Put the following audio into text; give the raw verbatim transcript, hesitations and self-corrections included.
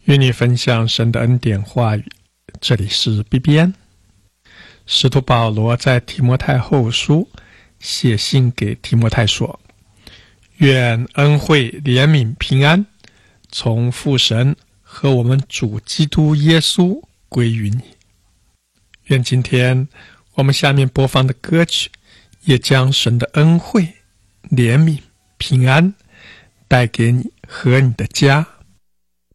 与你分享神的恩典话语，这里是 B B N。 使徒保罗在提摩太后书写信给提摩太说，愿恩惠、怜悯、平安从父神和我们主基督耶稣归于你。愿今天我们下面播放的歌曲也将神的恩惠、怜悯、平安带给你和你的家。